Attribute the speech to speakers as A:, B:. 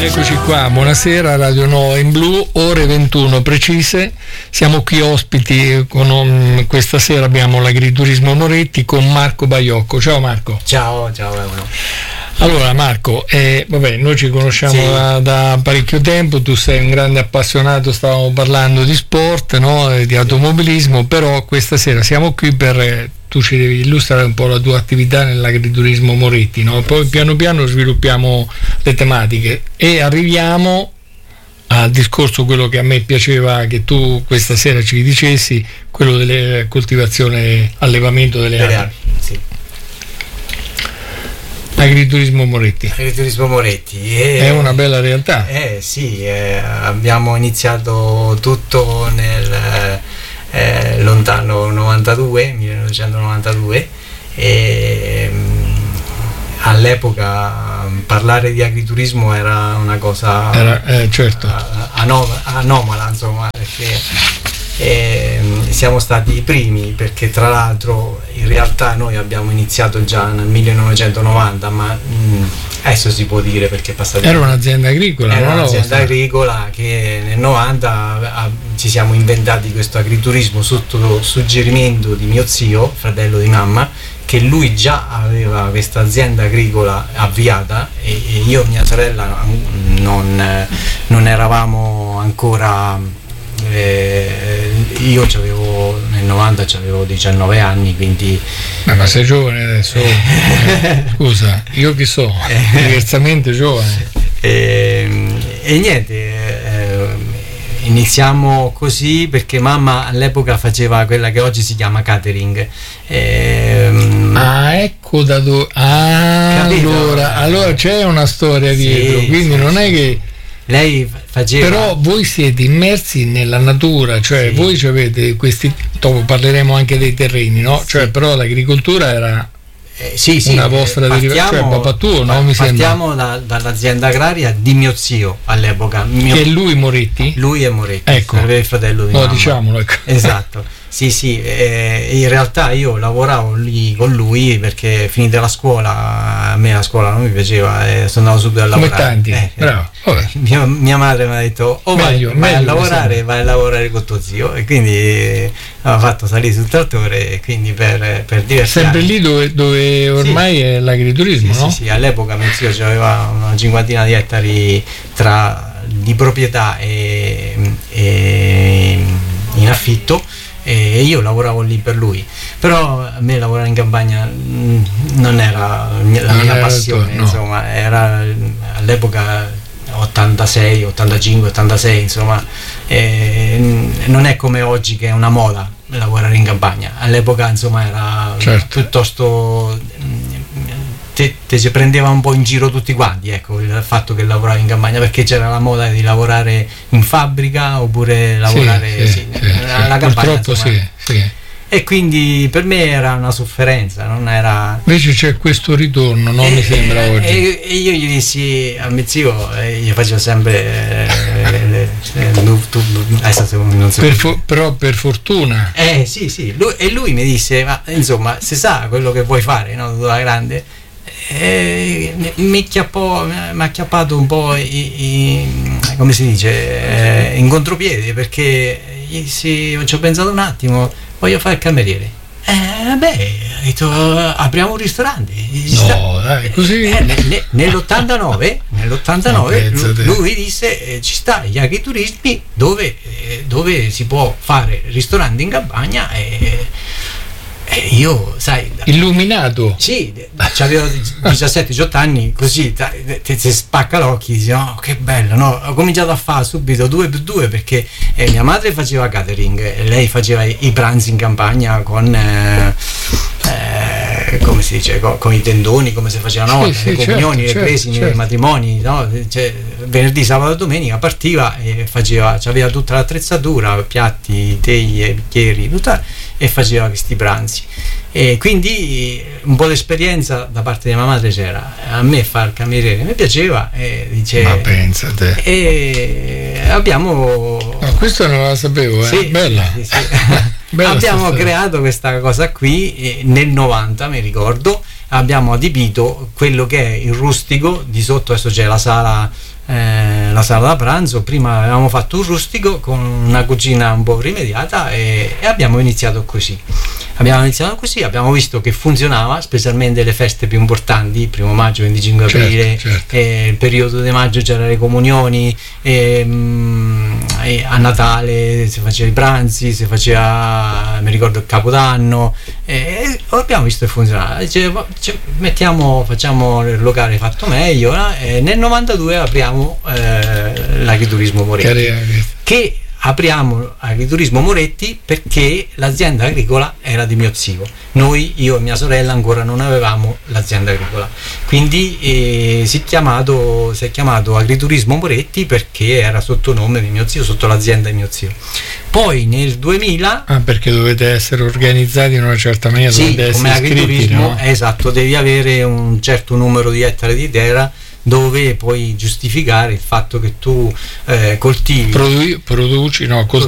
A: Eccoci qua, buonasera, Radio Nova in Blu, ore 21 precise, siamo qui ospiti, questa sera abbiamo l'Agriturismo Moretti con Marco Baiocco. Ciao Marco.
B: Ciao.
A: Allora Marco, noi ci conosciamo da parecchio tempo, tu sei un grande appassionato, stavamo parlando di sport, no? Di automobilismo, però questa sera siamo qui tu ci devi illustrare un po' la tua attività nell'Agriturismo Moretti, no? Poi piano piano sviluppiamo le tematiche e arriviamo al discorso, quello che a me piaceva che tu questa sera ci dicessi, quello delle coltivazione, allevamento delle api.
B: Sì.
A: Agriturismo Moretti
B: è
A: una bella realtà.
B: Sì, abbiamo iniziato tutto nel lontano 1992 e all'epoca parlare di agriturismo era una cosa
A: certo.
B: anomala, insomma, perché siamo stati i primi, perché tra l'altro in realtà noi abbiamo iniziato già nel 1990, ma adesso si può dire perché è passato.
A: Era un'azienda agricola.
B: Era un'azienda agricola che nel 90 ci siamo inventati questo agriturismo sotto suggerimento di mio zio, fratello di mamma, che lui già aveva questa azienda agricola avviata e io e mia sorella non eravamo ancora. Io nel 90 avevo 19 anni, quindi.
A: Ma sei giovane adesso? Scusa, io chi so? Diversamente giovane.
B: E niente, iniziamo così perché mamma all'epoca faceva quella che oggi si chiama catering.
A: Ecco da dove. Allora c'è una storia dietro, quindi non è che.
B: Lei faceva. Però
A: voi siete immersi nella natura, cioè voi avete questi. Dopo parleremo anche dei terreni, no? Cioè, però l'agricoltura era una vostra derivazione, cioè papà tuo, no? Mi
B: partiamo dall'azienda agraria di mio zio all'epoca.
A: Che è lui Moretti?
B: Lui è Moretti,
A: ecco.
B: Il fratello di mamma.
A: Diciamolo, ecco.
B: Esatto. Sì, in realtà io lavoravo lì con lui perché finita la scuola, a me la scuola non mi piaceva e sono andato subito a lavorare.
A: Come tanti, bravo.
B: Mia madre mi ha detto vai a lavorare con tuo zio, e quindi mi ha fatto salire sul trattore, e quindi per diversi
A: sempre
B: anni.
A: Lì dove ormai è l'agriturismo, no?
B: Sì, all'epoca mio zio aveva una cinquantina di ettari di proprietà e in affitto, e io lavoravo lì per lui, però a me lavorare in campagna non era la mia passione, insomma, era all'epoca 86, 85, 86, insomma, non è come oggi che è una moda lavorare in campagna. All'epoca, insomma, era piuttosto te ci prendeva un po' in giro tutti quanti, ecco, il fatto che lavoravi in campagna, perché c'era la moda di lavorare in fabbrica oppure lavorare alla campagna,
A: purtroppo sì.
B: E quindi per me era una sofferenza, non era.
A: Invece c'è questo ritorno, non mi sembra oggi.
B: E io gli dissi a mio zio, gli facevo sempre adesso non so.
A: Però per fortuna.
B: Sì, lui mi disse, ma insomma, se sa quello che vuoi fare, no, da grande. Mi ha acchiappato un po' come si dice, in contropiede, perché ci ho pensato un attimo, voglio fare il cameriere. Ha detto apriamo un ristorante.
A: Così.
B: Nell'89 lui disse ci sta gli agriturismi dove si può fare ristorante in campagna, io, sai,
A: illuminato.
B: Sì, avevo 17-18 anni, così ti spacca l'occhio, dici no, che bello, no? Ho cominciato a fare subito 2+2 perché mia madre faceva catering e lei faceva i pranzi in campagna con come si dice, con i tendoni, come si facevano le comunioni, le cresime, i matrimoni, no? Cioè, venerdì, sabato e domenica partiva e aveva tutta l'attrezzatura, piatti, teglie, bicchieri, tutta, e faceva questi pranzi. E quindi un po' l'esperienza da parte di mia madre c'era. A me far cameriere mi piaceva, e dice,
A: ma pensate,
B: e abbiamo
A: questo non la sapevo, bella.
B: Sì. Abbiamo creato questa cosa qui nel 90, mi ricordo. Abbiamo adibito quello che è il rustico di sotto, adesso c'è la sala la sala da pranzo. Prima avevamo fatto un rustico con una cucina un po' rimediata e abbiamo iniziato così. Abbiamo visto che funzionava, specialmente le feste più importanti, 1 maggio, 25 aprile, certo. Il periodo di maggio c'erano le comunioni, a Natale si faceva i pranzi, si faceva, mi ricordo, il Capodanno, e abbiamo visto che funzionava. Facciamo il locale fatto meglio, e nel 92 apriamo l'agriturismo Moretti, che apriamo Agriturismo Moretti perché l'azienda agricola era di mio zio. Io e mia sorella ancora non avevamo l'azienda agricola, quindi si è chiamato Agriturismo Moretti perché era sotto nome di mio zio, sotto l'azienda di mio zio. Poi nel 2000
A: perché dovete essere organizzati in una certa maniera,
B: sì,
A: dovete
B: come
A: essere iscritti, no?
B: Esatto, devi avere un certo numero di ettari di terra dove puoi giustificare il fatto che tu coltivi,